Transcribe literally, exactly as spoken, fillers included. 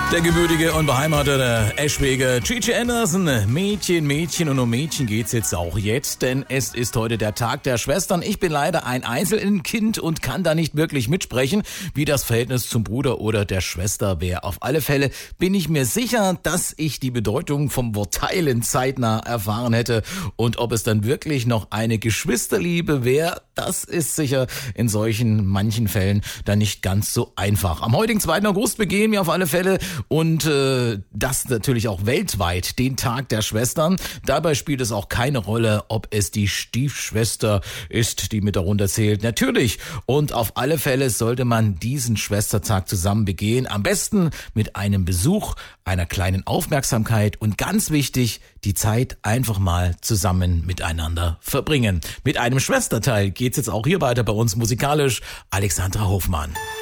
Der gebürtige und beheimatete Eschweger Gigi Anderson. Mädchen, Mädchen und um Mädchen geht's jetzt auch jetzt, denn es ist heute der Tag der Schwestern. Ich bin leider ein Einzelkind und kann da nicht wirklich mitsprechen, wie das Verhältnis zum Bruder oder der Schwester wäre. Auf alle Fälle bin ich mir sicher, dass ich die Bedeutung vom Wort teilen zeitnah erfahren hätte, und ob es dann wirklich noch eine Geschwisterliebe wäre, das ist sicher in solchen manchen Fällen dann nicht ganz so einfach. Am heutigen zweiten August begehen wir auf alle Fälle und äh, das natürlich auch weltweit den Tag der Schwestern. Dabei spielt es auch keine Rolle, ob es die Stiefschwester ist, die mit darunter zählt. Natürlich. Und auf alle Fälle sollte man diesen Schwestertag zusammen begehen. Am besten mit einem Besuch, einer kleinen Aufmerksamkeit und ganz wichtig, die Zeit einfach mal zusammen miteinander verbringen. Mit einem Schwesterteil geht's jetzt auch hier weiter bei uns musikalisch. Alexandra Hofmann.